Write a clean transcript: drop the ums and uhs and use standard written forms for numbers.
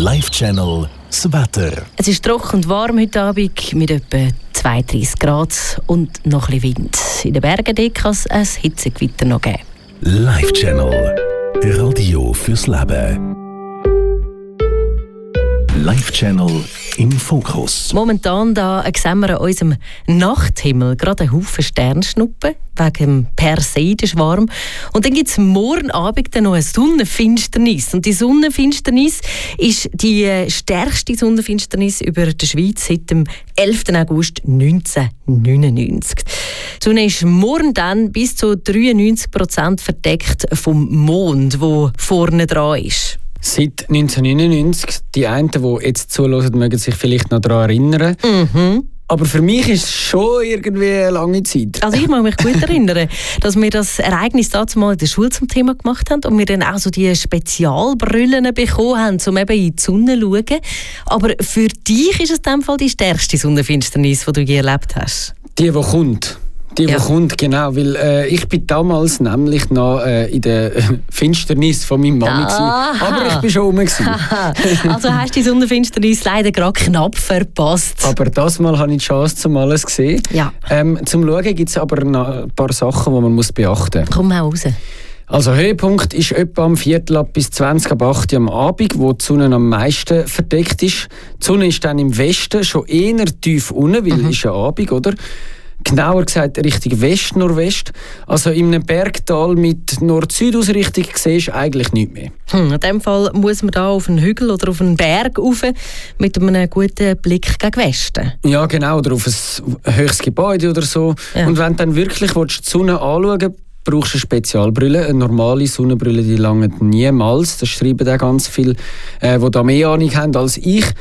Live-Channel das Wetter. Es ist trocken und warm heute Abend mit etwa 32 Grad und noch ein bisschen Wind. In den Bergen kann es ein Hitzegewitter noch geben. Live-Channel. Radio fürs Leben. Live-Channel im Fokus. Momentan da sehen wir an unserem Nachthimmel gerade einen Haufen Sternschnuppen wegen dem Perseidenschwarm. Und dann gibt es morgen Abend dann noch eine Sonnenfinsternis. Und die Sonnenfinsternis ist die stärkste Sonnenfinsternis über der Schweiz seit dem 11. August 1999. Die Sonne ist morgen dann bis zu 93% verdeckt vom Mond, der vorne dran ist. Seit 1999, die einen, die jetzt zuhören, mögen sich vielleicht noch daran erinnern. Aber für mich ist es schon irgendwie eine lange Zeit. Also ich mag mich gut erinnern, dass wir das Ereignis dazu mal in der Schule zum Thema gemacht haben und wir dann auch so die Spezialbrillen bekommen haben, um eben in die Sonne zu schauen. Aber für dich ist es in dem Fall die stärkste Sonnenfinsternis, die du je erlebt hast? Die kommt. Die kommt, genau, weil ich bin damals nämlich noch in der Finsternis von meinem Mann gewesen, aber ich bin schon rum gewesen. Also hast du die Sonnenfinsternis leider gerade knapp verpasst. Aber das Mal habe ich die Chance, zum alles zu sehen. Ja. Zum Schauen gibt es aber noch ein paar Sachen, die man beachten muss. Komm mal raus. Also Höhepunkt ist etwa am 7:45 ab 8 Uhr am Abend, wo die Sonne am meisten verdeckt ist. Die Sonne ist dann im Westen schon eher tief unten, weil es ist ein Abend, oder? Genauer gesagt Richtung West-Nordwest. Also in einem Bergtal mit Nord-Süd-Ausrichtung siehst du eigentlich nichts mehr. In diesem Fall muss man da auf einen Hügel oder auf einen Berg rauf mit einem guten Blick gegen Westen. Ja, genau. Oder auf ein höchstes Gebäude oder so. Ja. Und wenn du dann wirklich die Sonne anschauen willst, brauchst du eine Spezialbrille. Eine normale Sonnenbrille, die langt niemals. Das schreiben auch ganz viele, die da mehr Ahnung haben als ich.